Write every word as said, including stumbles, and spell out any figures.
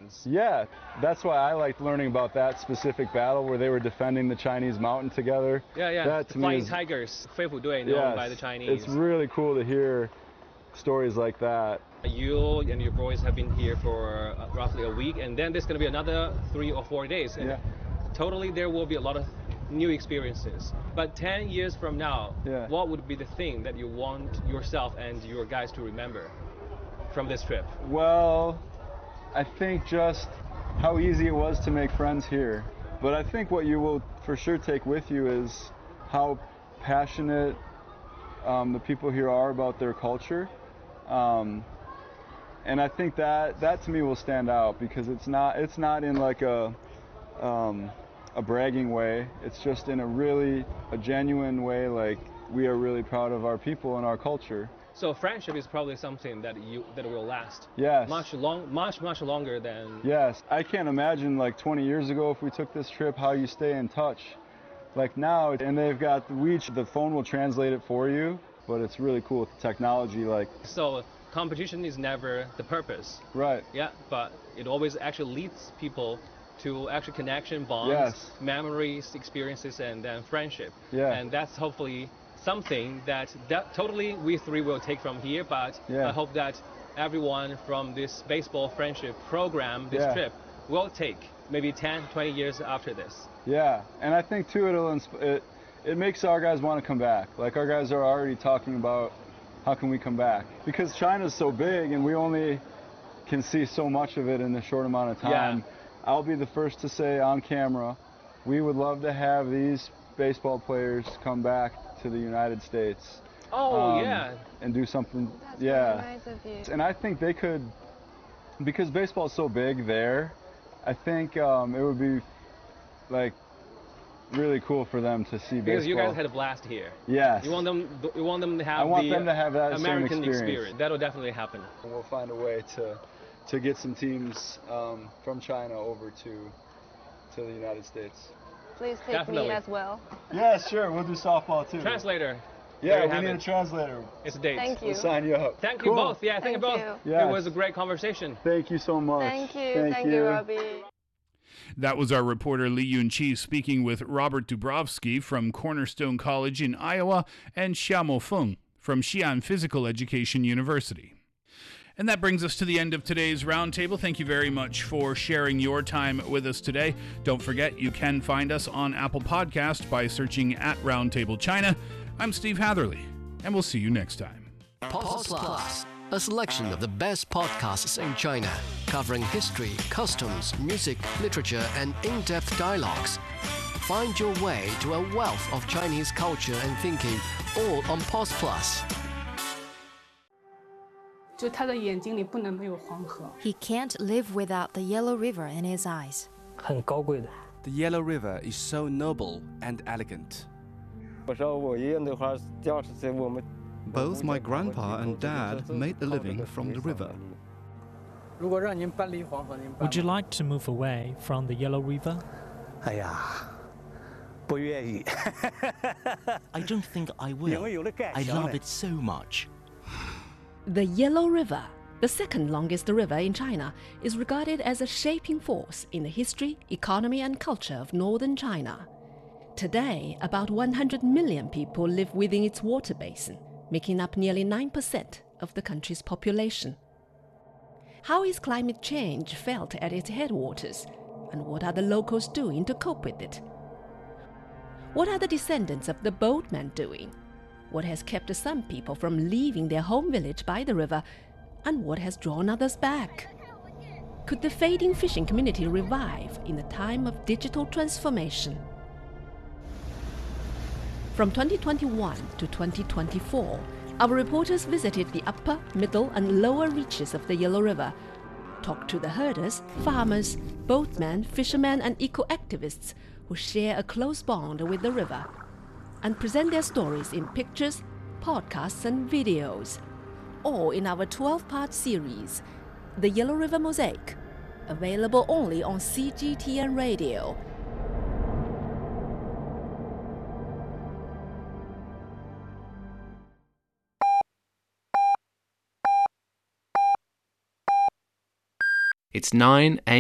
experience. Yeah, that's why I liked learning about that specific battle where they were defending the Chinese mountain together. Yeah, yeah. That the to me Flying is, Tigers, 飞虎队 known yes, by the Chinese. it's really cool to hear stories like that. You and your boys have been here for uh, roughly a week, and then there's going to be another three or four days. And yeah. Totally, there will be a lot of new experiences. But ten years from now, yeah. what would be the thing that you want yourself and your guys to remember from this trip? Well, I think just how easy it was to make friends here. But I think what you will for sure take with you is how passionate um, the people here are about their culture. Um, and I think that that to me will stand out because it's not it's not in like a um, a bragging way. It's just in a really a genuine way, like we are really proud of our people and our culture. So friendship is probably something that you that will last. Yes. Much long, much much longer than. Yes, I can't imagine like twenty years ago if we took this trip how you stay in touch. Like now, and they've got the WeChat, the phone will translate it for you, but it's really cool with the technology. Like so, competition is never the purpose. Right. Yeah, but it always actually leads people to actual connection, bonds, yes. memories, experiences, and then friendship. Yeah. And that's hopefully something that, that totally we three will take from here, but yeah. I hope that everyone from this baseball friendship program, this yeah. trip, will take maybe ten, twenty years after this. Yeah, and I think too it'll insp- it it makes our guys want to come back. Like our guys are already talking about how can we come back because China's so big and we only can see so much of it in a short amount of time. Yeah. I'll be the first to say on camera, we would love to have these baseball players come back to the United States. Oh, um, yeah. And do something. That's yeah. really nice of you. And I think they could, because baseball's so big there, I think um, it would be like really cool for them to see baseball. Because you guys had a blast here. Yes. You want them. You want them to have I want the them to have that American same experience. experience. That'll definitely happen. And we'll find a way to to get some teams um, from China over to to the United States. Please take Definitely. me as well. Yeah, sure. We'll do softball too. Translator. Yeah, There you we have need it. a translator. It's a date. Thank you. We'll sign you up. Thank Cool. you both. Yeah, thank, you Thank both. you. Yes. It was a great conversation. Thank you so much. Thank you. Thank, Thank you, Robbie. That was our reporter Li Yunqi speaking with Robert Dubrovsky from Cornerstone College in Iowa and Xiaomo Feng from Xi'an Physical Education University. And that brings us to the end of today's Roundtable. Thank you very much for sharing your time with us today. Don't forget, you can find us on Apple Podcast by searching at Roundtable China. I'm Steve Hatherley, and we'll see you next time. Pod Plus, a selection of the best podcasts in China, covering history, customs, music, literature, and in-depth dialogues. Find your way to a wealth of Chinese culture and thinking, all on Pod Plus. 就他的眼睛里不能没有黄河。 He can't live without the Yellow River in his eyes. 很高贵的。 The Yellow River is so noble and elegant. 我说我爷爷那会儿教是在我们。 Both my grandpa and dad made a living from the river. 如果让您搬离黄河，您搬。 Would you like to move away from the Yellow River? 哎呀，不愿意。 I don't think I will. 因为有了盖 I 墙 love 了 it so much. The Yellow River, the second longest river in China, is regarded as a shaping force in the history, economy, and culture of northern China. Today, about one hundred million people live within its water basin, making up nearly nine percent of the country's population. How is climate change felt at its headwaters, and what are the locals doing to cope with it? What are the descendants of the boatmen doing? What has kept some people from leaving their home village by the river, and what has drawn others back? Could the fading fishing community revive in a time of digital transformation? From twenty twenty-one to twenty twenty-four, our reporters visited the upper, middle, and lower reaches of the Yellow River, talked to the herders, farmers, boatmen, fishermen, and eco-activists who share a close bond with the river, and present their stories in pictures, podcasts, and videos, all in our twelve-part series, The Yellow River Mosaic, available only on C G T N Radio. It's nine a